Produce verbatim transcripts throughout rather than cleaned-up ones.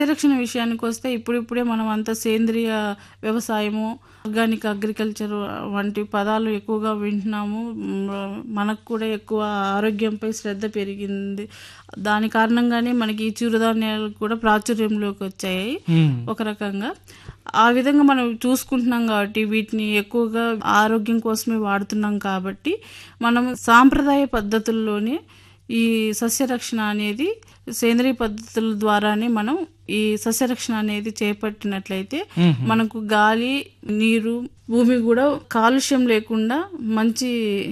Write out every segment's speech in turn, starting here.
పరిరక్షణ విషయానికి వస్తే ఇప్పుడిప్పుడే మనం అంతా సేంద్రియ వ్యవసాయము, ఆర్గానిక్ అగ్రికల్చర్ వంటి పదాలు ఎక్కువగా వింటున్నాము. మ్, మనకు కూడా ఎక్కువ ఆరోగ్యంపై శ్రద్ధ పెరిగింది. దాని కారణంగానే మనకి ఈ చిరుధాన్యాలు కూడా ప్రాచుర్యంలోకి వచ్చాయి ఒక రకంగా. ఆ విధంగా మనం చూసుకుంటున్నాం కాబట్టి వీటిని ఎక్కువగా ఆరోగ్యం కోసమే వాడుతున్నాం కాబట్టి మనం సాంప్రదాయ పద్ధతుల్లోనే ఈ సస్యరక్షణ అనేది సేంద్రియ పద్ధతుల ద్వారానే మనం ఈ సస్యరక్షణ అనేది చేపట్టినట్లయితే మనకు గాలి, నీరు, భూమి కూడా కాలుష్యం లేకుండా మంచి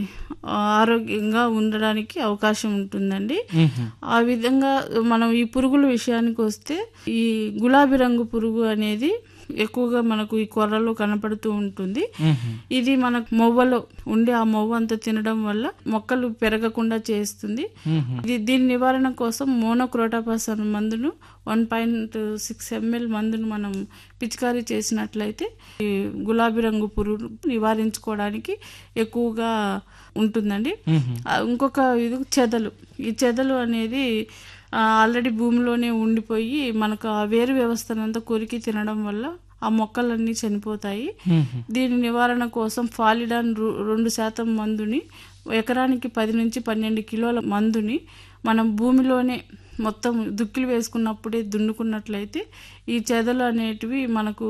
ఆరోగ్యంగా ఉండడానికి అవకాశం ఉంటుందండి. ఆ విధంగా మనం ఈ పురుగుల విషయానికి వస్తే ఈ గులాబీ రంగు పురుగు అనేది ఎక్కువగా మనకు ఈ కొర్రలో కనపడుతూ ఉంటుంది. ఇది మనకు మొవ్వలో ఉండి ఆ మొవ్వ అంతా తినడం వల్ల మొక్కలు పెరగకుండా చేస్తుంది. ఇది దీని నివారణ కోసం మోనోక్రోటోఫాస్ అనే మందును వన్ పాయింట్ సిక్స్ ఎంఎల్ మందును మనం పిచికారీ చేసినట్లయితే ఈ గులాబీ రంగు పురుగు నివారించుకోవడానికి ఎక్కువగా ఉంటుందండి. ఇంకొక ఇది చెదలు. ఈ చెదలు అనేది ఆల్రెడీ భూమిలోనే ఉండిపోయి మనకు ఆ వేరు వ్యవస్థనంతా కొరికి తినడం వల్ల ఆ మొక్కలన్నీ చనిపోతాయి. దీని నివారణ కోసం ఫాలిడాన్ రెండు శాతం మందుని ఎకరానికి పది నుంచి పన్నెండు కిలోల మందుని మనం భూమిలోనే మొత్తం దుక్కిలు వేసుకున్నప్పుడే దున్నుకున్నట్లయితే ఈ చెదలు అనేటివి మనకు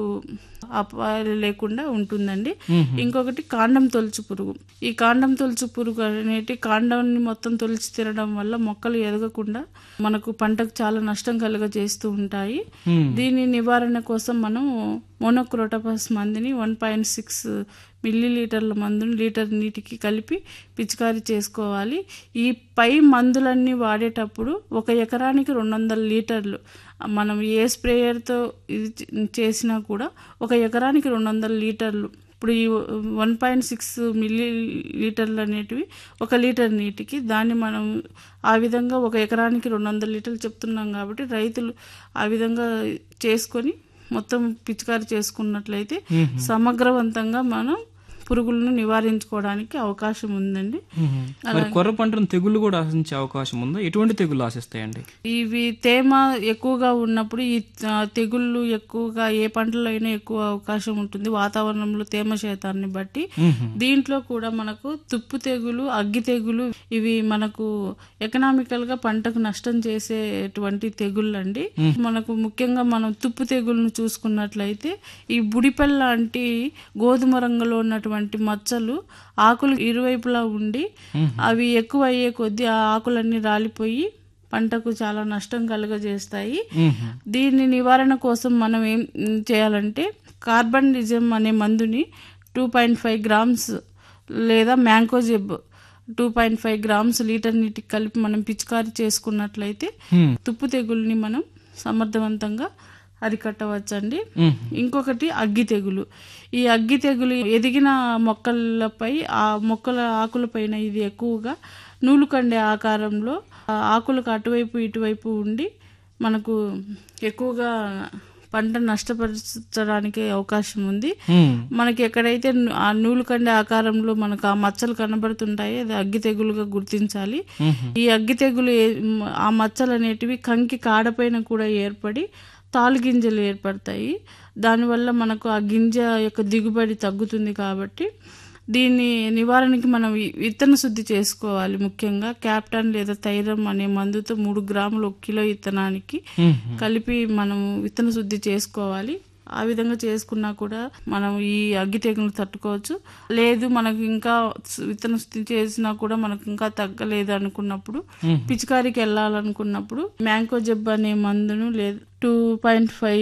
అపాయాలు లేకుండా ఉంటుందండి. ఇంకొకటి కాండం తొలుచు పురుగు. ఈ కాండం తొలుచు పురుగు అనేటి కాండాన్ని మొత్తం తొలిచి తినడం వల్ల మొక్కలు ఎదగకుండా మనకు పంటకు చాలా నష్టం కలుగజేస్తూ ఉంటాయి. దీని నివారణ కోసం మనం మోనోక్రోటోఫాస్ మందుని వన్ పాయింట్ సిక్స్ మిల్లీ లీటర్ల మందుని లీటర్ నీటికి కలిపి పిచికారీ చేసుకోవాలి. ఈ పై మందులన్నీ వాడేటప్పుడు ఒక ఎకరానికి రెండు వందల లీటర్లు మనం ఏ స్ప్రేయర్తో ఇది చేసినా కూడా ఒక ఎకరానికి రెండు వందల లీటర్లు. ఇప్పుడు ఈ వన్ పాయింట్ సిక్స్ మిల్లీ లీటర్లు అనేటివి ఒక లీటర్ నీటికి, దాన్ని మనం ఆ విధంగా ఒక ఎకరానికి రెండు వందల లీటర్లు చెప్తున్నాం కాబట్టి రైతులు ఆ విధంగా చేసుకొని మొత్తం పిచికారీ చేసుకున్నట్లయితే సమగ్రవంతంగా మనం పురుగులను నివారించుకోవడానికి అవకాశం ఉందండి. కొర్ర పంటను తెగుళ్ళు కూడా ఆశించే అవకాశం ఉందా? ఎటువంటి తెగుళ్ళు ఆశిస్తాయండి? ఇవి తేమ ఎక్కువగా ఉన్నప్పుడు ఈ తెగుళ్ళు ఎక్కువగా ఏ పంటలో అయినా ఎక్కువ అవకాశం ఉంటుంది వాతావరణంలో తేమ శాతాన్ని బట్టి. దీంట్లో కూడా మనకు తుప్పు తెగులు, అగ్గి తెగులు ఇవి మనకు ఎకనామికల్ గా పంటకు నష్టం చేసేటువంటి తెగుళ్ళు అండి. మనకు ముఖ్యంగా మనం తుప్పు తెగులను చూసుకున్నట్లయితే ఈ బుడిపెల్ లాంటి గోధుమ రంగులో ఉన్నటువంటి మచ్చలు ఆకులు ఇరువైపులా ఉండి అవి ఎక్కువ అయ్యే కొద్దీ ఆ ఆకులన్నీ రాలిపోయి పంటకు చాలా నష్టం కలుగజేస్తాయి. దీని నివారణ కోసం మనం ఏం చేయాలంటే కార్బండిజం అనే మందుని టూ పాయింట్ ఫైవ్ గ్రామ్స్ లేదా mancozeb two point five grams litre నీటికి కలిపి మనం పిచికారీ చేసుకున్నట్లయితే తుప్పు తెగుల్ని మనం సమర్థవంతంగా అరికట్టవచ్చండి. ఇంకొకటి అగ్గి తెగులు. ఈ అగ్గి తెగులు ఎదిగిన మొక్కలపై ఆ మొక్కల ఆకులపైన ఇది ఎక్కువగా నూలుకండే ఆకారంలో ఆకులకు అటువైపు ఇటువైపు ఉండి మనకు ఎక్కువగా పంట నష్టపరచడానికి అవకాశం ఉంది. మనకి ఎక్కడైతే ఆ నూలు కండే ఆకారంలో మనకు ఆ మచ్చలు కనబడుతుంటాయి అది అగ్గి తెగులుగా గుర్తించాలి. ఈ అగ్గి తెగులు ఆ మచ్చలు అనేటివి కంకి కాడపైన కూడా ఏర్పడి తాలు గింజలు ఏర్పడతాయి. దానివల్ల మనకు ఆ గింజ యొక్క దిగుబడి తగ్గుతుంది. కాబట్టి దీన్ని నివారణకి మనం విత్తన శుద్ధి చేసుకోవాలి. ముఖ్యంగా క్యాప్టాన్ లేదా థైరమ్ అనే మందుతో మూడు గ్రాములు ఒక కిలో విత్తనానికి కలిపి మనం విత్తన శుద్ధి చేసుకోవాలి. ఆ విధంగా చేసుకున్నా కూడా మనం ఈ అగ్గి తెగులు తట్టుకోవచ్చు. లేదు మనకు ఇంకా విత్తన శుద్ధి చేసినా కూడా మనకు ఇంకా తగ్గలేదు అనుకున్నప్పుడు పిచికారీకి వెళ్ళాలనుకున్నప్పుడు మ్యాంకోజెబ్ అనే మందును లేదు టూ పాయింట్ ఫైవ్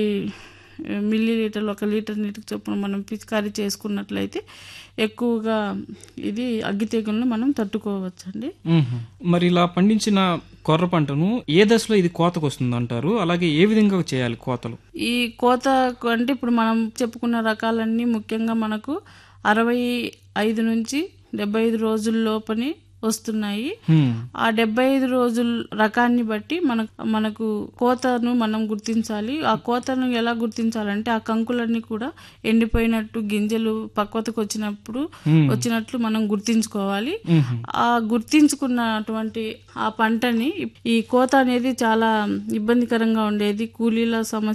మిల్లీ లీటర్లు ఒక లీటర్ నీటికి చొప్పున మనం పిచికారీ చేసుకున్నట్లయితే ఎక్కువగా ఇది అగ్గి తెగులను మనం తట్టుకోవచ్చండి. మరి ఇలా పండించిన కొర్ర పంటను ఏ దశలో ఇది కోతకు వస్తుంది అంటారు? అలాగే ఏ విధంగా చేయాలి కోతలు? ఈ కోత అంటే ఇప్పుడు మనం చెప్పుకున్న రకాలన్నీ ముఖ్యంగా మనకు అరవై ఐదు నుంచి డెబ్బై ఐదు రోజుల లోపని వస్తున్నాయి. హ్మ్. ఆ డెబ్బై ఐదు రోజుల రకాన్ని బట్టి మన మనకు కోతను మనం గుర్తించాలి. ఆ కోతను ఎలా గుర్తించాలంటే ఆ కంకులన్నీ కూడా ఎండిపోయినట్టు గింజలు పక్వతకు వచ్చినప్పుడు వచ్చినట్లు మనం గుర్తించుకోవాలి. ఆ గుర్తించుకున్నటువంటి ఆ పంటని ఈ కోత అనేది చాలా ఇబ్బందికరంగా ఉండేది. కూలీల సమస్య